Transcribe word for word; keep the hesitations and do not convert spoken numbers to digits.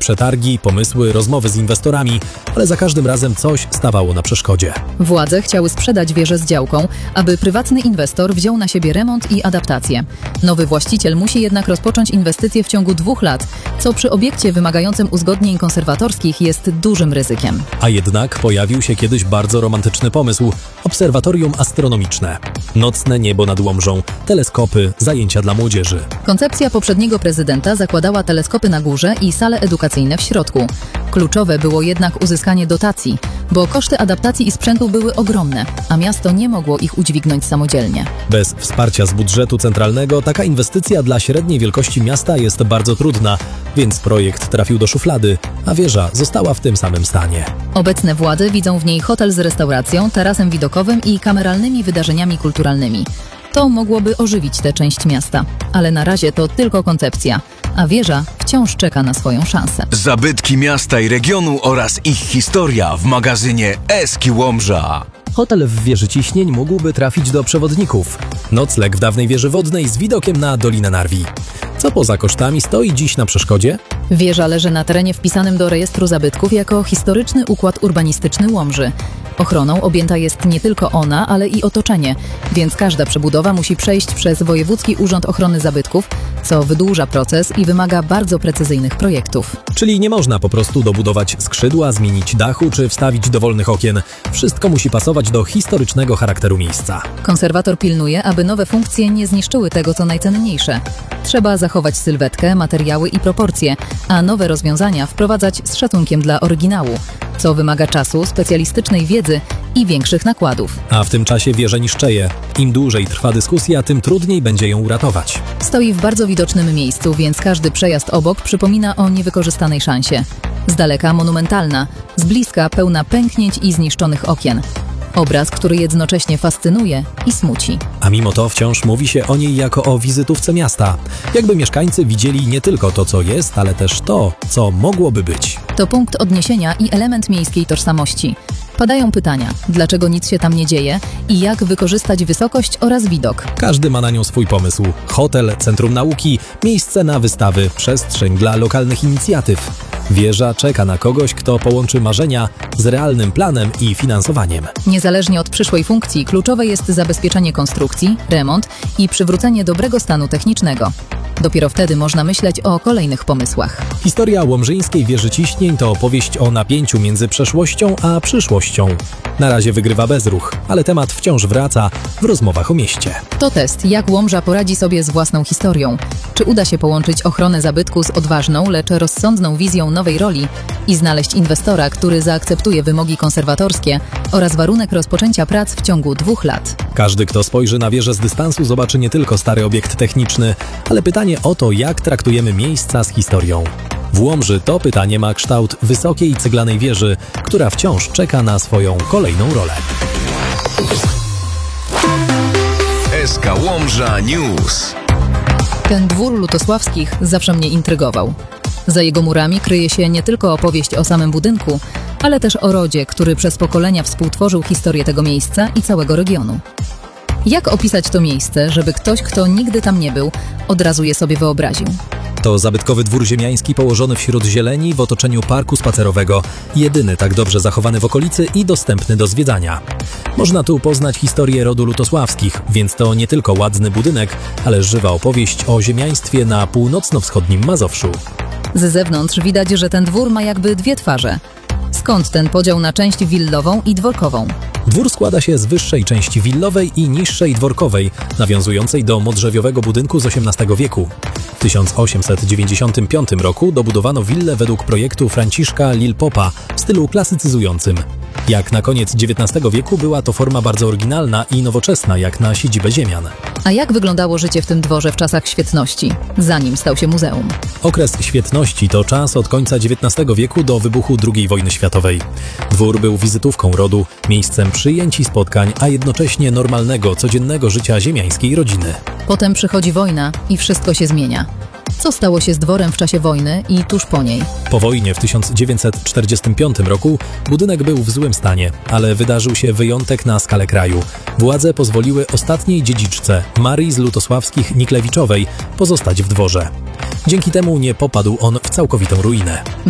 przetargi, pomysły, rozmowy z inwestorami, ale za każdym razem coś stawało na przeszkodzie. Władze chciały sprzedać wieżę z działką, aby prywatny inwestor wziął na siebie remont i adaptację. Nowy właściciel musi jednak rozpocząć inwestycje w ciągu dwóch lat, co przy obiekcie wymagającym uzgodnień konserwatorskich jest dużym ryzykiem. A jednak pojawił się kiedyś bardzo romantyczny pomysł – obserwatorium astronomiczne. Nocne niebo nad Łomżą, teleskopy, zajęcia dla młodzieży. Koncepcja poprzedniego prezydenta zakładała teleskopy na górze i sale edukacyjne w środku. Kluczowe było jednak uzyskanie dotacji, bo koszty adaptacji i sprzętu były ogromne, a miasto nie mogło ich udźwignąć samodzielnie. Bez wsparcia z budżetu centralnego taka inwestycja dla średniej wielkości miasta jest bardzo trudna, więc projekt trafił do szuflady, a wieża została w tym samym stanie. Obecne władze widzą w niej hotel z restauracją, tarasem widokowym i kameralnymi wydarzeniami kulturalnymi. To mogłoby ożywić tę część miasta, ale na razie to tylko koncepcja, a wieża wciąż czeka na swoją szansę. Zabytki miasta i regionu oraz ich historia w magazynie Eski Łomża. Hotel w wieży ciśnień mógłby trafić do przewodników. Nocleg w dawnej wieży wodnej z widokiem na Dolinę Narwi. Co poza kosztami stoi dziś na przeszkodzie? Wieża leży na terenie wpisanym do rejestru zabytków jako historyczny układ urbanistyczny Łomży. Ochroną objęta jest nie tylko ona, ale i otoczenie, więc każda przebudowa musi przejść przez Wojewódzki Urząd Ochrony Zabytków, co wydłuża proces i wymaga bardzo precyzyjnych projektów. Czyli nie można po prostu dobudować skrzydła, zmienić dachu czy wstawić dowolnych okien. Wszystko musi pasować do historycznego charakteru miejsca. Konserwator pilnuje, aby nowe funkcje nie zniszczyły tego, co najcenniejsze. Trzeba zachować sylwetkę, materiały i proporcje, a nowe rozwiązania wprowadzać z szacunkiem dla oryginału, co wymaga czasu, specjalistycznej wiedzy i większych nakładów. A w tym czasie wieża niszczeje. Im dłużej trwa dyskusja, tym trudniej będzie ją uratować. Stoi w bardzo widocznym miejscu, więc każdy przejazd obok przypomina o niewykorzystanej szansie. Z daleka monumentalna, z bliska pełna pęknięć i zniszczonych okien. Obraz, który jednocześnie fascynuje i smuci. A mimo to wciąż mówi się o niej jako o wizytówce miasta. Jakby mieszkańcy widzieli nie tylko to, co jest, ale też to, co mogłoby być. To punkt odniesienia i element miejskiej tożsamości. Padają pytania, dlaczego nic się tam nie dzieje i jak wykorzystać wysokość oraz widok. Każdy ma na nią swój pomysł. Hotel, centrum nauki, miejsce na wystawy, przestrzeń dla lokalnych inicjatyw. Wieża czeka na kogoś, kto połączy marzenia z realnym planem i finansowaniem. Niezależnie od przyszłej funkcji, kluczowe jest zabezpieczenie konstrukcji, remont i przywrócenie dobrego stanu technicznego. Dopiero wtedy można myśleć o kolejnych pomysłach. Historia łomżyńskiej wieży ciśnień to opowieść o napięciu między przeszłością a przyszłością. Na razie wygrywa bezruch, ale temat wciąż wraca w rozmowach o mieście. To test, jak Łomża poradzi sobie z własną historią. Czy uda się połączyć ochronę zabytku z odważną, lecz rozsądną wizją nowej roli i znaleźć inwestora, który zaakceptuje wymogi konserwatorskie oraz warunek rozpoczęcia prac w ciągu dwóch lat. Każdy, kto spojrzy na wieżę z dystansu, zobaczy nie tylko stary obiekt techniczny, ale pytanie o to, jak traktujemy miejsca z historią. W Łomży to pytanie ma kształt wysokiej ceglanej wieży, która wciąż czeka na swoją kolejną rolę. S K Łomża News. Ten dwór Lutosławskich zawsze mnie intrygował. Za jego murami kryje się nie tylko opowieść o samym budynku, ale też o rodzie, który przez pokolenia współtworzył historię tego miejsca i całego regionu. Jak opisać to miejsce, żeby ktoś, kto nigdy tam nie był, od razu je sobie wyobraził? To zabytkowy dwór ziemiański położony wśród zieleni w otoczeniu parku spacerowego, jedyny tak dobrze zachowany w okolicy i dostępny do zwiedzania. Można tu poznać historię rodu Lutosławskich, więc to nie tylko ładny budynek, ale żywa opowieść o ziemiaństwie na północno-wschodnim Mazowszu. Z zewnątrz widać, że ten dwór ma jakby dwie twarze. Skąd ten podział na część willową i dworkową? Dwór składa się z wyższej części willowej i niższej dworkowej, nawiązującej do modrzewiowego budynku z osiemnastego wieku. W tysiąc osiemset dziewięćdziesiątym piątym roku dobudowano willę według projektu Franciszka Lilpopa w stylu klasycyzującym. Jak na koniec dziewiętnastego wieku była to forma bardzo oryginalna i nowoczesna, jak na siedzibę ziemian. A jak wyglądało życie w tym dworze w czasach świetności, zanim stał się muzeum? Okres świetności to czas od końca dziewiętnastego wieku do wybuchu drugiej wojny światowej. Dwór był wizytówką rodu, miejscem przyjęć i spotkań, a jednocześnie normalnego, codziennego życia ziemiańskiej rodziny. Potem przychodzi wojna i wszystko się zmienia. Co stało się z dworem w czasie wojny i tuż po niej? Po wojnie w tysiąc dziewięćset czterdziestym piątym roku budynek był w złym stanie, ale wydarzył się wyjątek na skalę kraju. Władze pozwoliły ostatniej dziedziczce, Marii z Lutosławskich Niklewiczowej, pozostać w dworze. Dzięki temu nie popadł on w całkowitą ruinę.